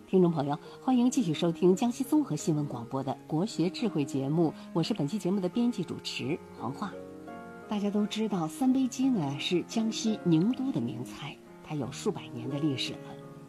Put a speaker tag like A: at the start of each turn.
A: 听众朋友，欢迎继续收听江西综合新闻广播的国学智慧节目，我是本期节目的编辑主持黄华。大家都知道，三杯鸡呢是江西宁都的名菜，它有数百年的历史了。